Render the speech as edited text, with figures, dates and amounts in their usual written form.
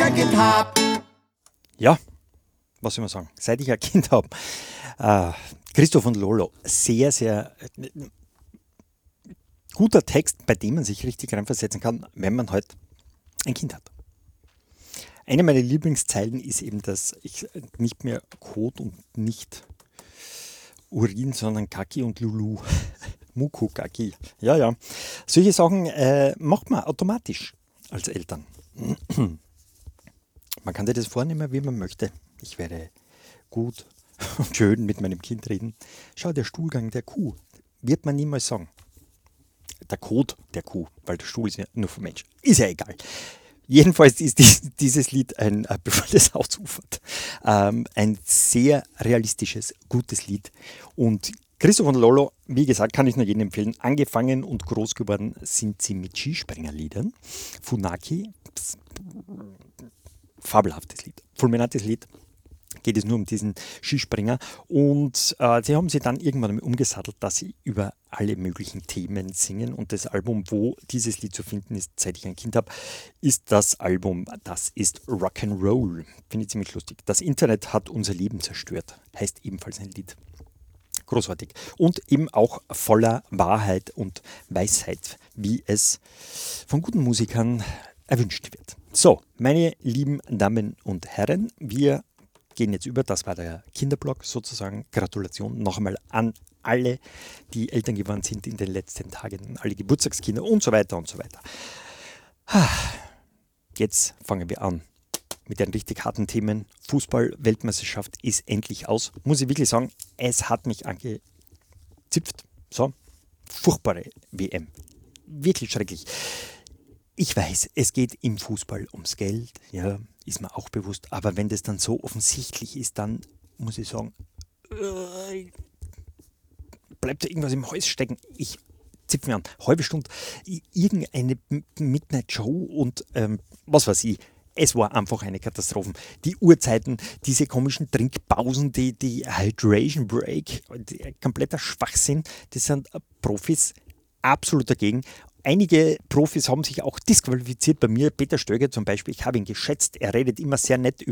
ein Kind hab. Ja, was soll man sagen? Seit ich ein Kind habe. Christoph und Lolo, sehr, sehr guter Text, bei dem man sich richtig reinversetzen kann, wenn man halt ein Kind hat. Eine meiner Lieblingszeilen ist eben, dass ich nicht mehr Kot und nicht Urin, sondern Kaki und Lulu. Muku, Kaki. Ja, ja. Solche Sachen macht man automatisch als Eltern. Man kann sich das vornehmen, wie man möchte. Ich werde gut und schön mit meinem Kind reden. Schau, der Stuhlgang der Kuh wird man niemals sagen. Der Kot der Kuh, weil der Stuhl ist ja nur vom Mensch. Ist ja egal. Jedenfalls ist dieses Lied, bevor das ausufert, ein sehr realistisches, gutes Lied. Und Christoph und Lolo, wie gesagt, kann ich nur jedem empfehlen. Angefangen und groß geworden sind sie mit Skispringerliedern. Funaki, fabelhaftes Lied, fulminantes Lied. Geht es nur um diesen Skispringer. Und sie haben sich dann irgendwann einmal umgesattelt, dass sie über alle möglichen Themen singen. Und das Album, wo dieses Lied zu finden ist, seit ich ein Kind habe, ist das Album, das ist Rock'n'Roll. Finde ich ziemlich lustig. Das Internet hat unser Leben zerstört. Heißt ebenfalls ein Lied. Großartig. Und eben auch voller Wahrheit und Weisheit, wie es von guten Musikern erwünscht wird. So, meine lieben Damen und Herren, wir gehen jetzt über, das war der Kinderblock sozusagen. Gratulation noch einmal an alle, die Eltern geworden sind in den letzten Tagen, alle Geburtstagskinder und so weiter und so weiter. Jetzt fangen wir an mit den richtig harten Themen. Fußball-Weltmeisterschaft ist endlich aus. Muss ich wirklich sagen, es hat mich angezipft. So, furchtbare WM. Wirklich schrecklich. Ich weiß, es geht im Fußball ums Geld, ja, ist mir auch bewusst, aber wenn das dann so offensichtlich ist, dann muss ich sagen, bleibt da irgendwas im Hals stecken. Ich zipfe mir an, halbe Stunde, irgendeine Midnight-Show und was weiß ich. Es war einfach eine Katastrophe. Die Uhrzeiten, diese komischen Trinkpausen, die Hydration Break, kompletter Schwachsinn, das sind Profis absolut dagegen. Einige Profis haben sich auch disqualifiziert bei mir. Peter Stöger zum Beispiel, ich habe ihn geschätzt. Er redet immer sehr nett über